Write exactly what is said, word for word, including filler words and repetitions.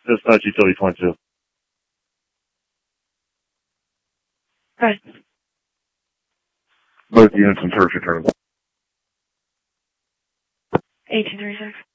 Dispatch utility twenty-two. Right. Both units in search return. eighteen thirty-six.